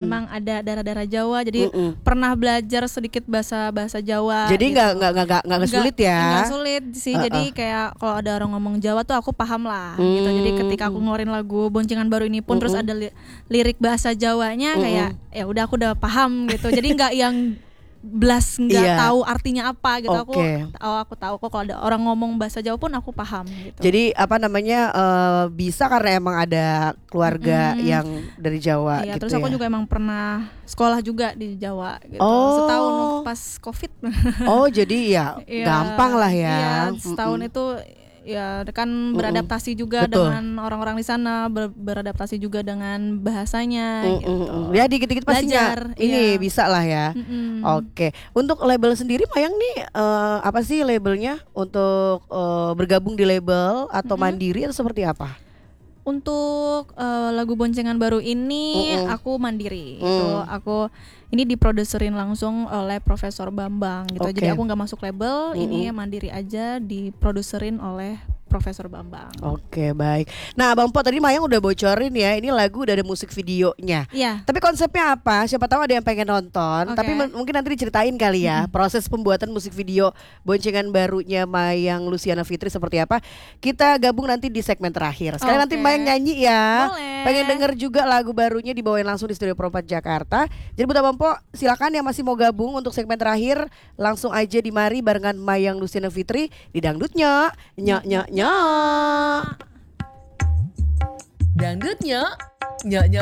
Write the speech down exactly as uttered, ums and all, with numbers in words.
memang ada daerah-daerah Jawa, jadi Mm-mm. pernah belajar sedikit bahasa bahasa Jawa. Jadi gitu. nggak nggak nggak nggak sulit ya? Nggak sulit sih. Uh-uh. Jadi kayak kalau ada orang ngomong Jawa tuh aku paham lah. Mm. Gitu. Jadi ketika aku ngeluarin lagu Boncengan Baru ini pun, Mm-mm. terus ada li- lirik bahasa Jawanya, Mm-mm. kayak ya udah aku udah paham gitu. Jadi nggak yang blas nggak Iya. tahu artinya apa gitu. Aku Oke. oh, aku tahu kok kalau ada orang ngomong bahasa Jawa pun aku paham gitu. Jadi apa namanya uh, bisa karena emang ada keluarga Mm-mm. yang dari Jawa Iya, gitu terus aku ya. juga emang pernah sekolah juga di Jawa gitu. Oh. Setahun pas Covid. Oh jadi ya Iya, gampang lah ya. Iya, setahun Mm-mm. itu ya kan beradaptasi juga Betul. dengan orang-orang di sana, ber- beradaptasi juga dengan bahasanya Mm-mm. gitu. Ya dikit-dikit pastinya Belajar, ini iya. bisa lah ya. Mm-mm. Oke, untuk label sendiri Mayang nih eh, apa sih labelnya untuk eh, bergabung di label atau Mm-mm. mandiri atau seperti apa? Untuk eh, lagu Boncengan Baru ini Mm-mm. aku mandiri. Mm. Itu aku ini diproduserin langsung oleh Profesor Bambang gitu. Oke. Jadi aku nggak masuk label, ini Mm-mm. mandiri aja diproduserin oleh Profesor Bambang. Oke, baik. Nah, Bang Po tadi Mayang udah bocorin ya, ini lagu udah ada musik videonya. Iya. Tapi konsepnya apa? Siapa tahu ada yang pengen nonton. Oke. Tapi m- mungkin nanti diceritain kali ya proses pembuatan musik video Boncengan Barunya Mayang Luciana Fitri seperti apa. Kita gabung nanti di segmen terakhir. Sekali nanti Oke. Mayang nyanyi ya. Boleh. Pengen denger juga lagu barunya dibawain langsung di Studio Pro empat Jakarta. Jadi buat Bang Po silakan yang masih mau gabung untuk segmen terakhir langsung aja di mari barengan Mayang Luciana Fitri di dangdutnya. Nyak nyak nyak. Dangdutnya, nyak nyak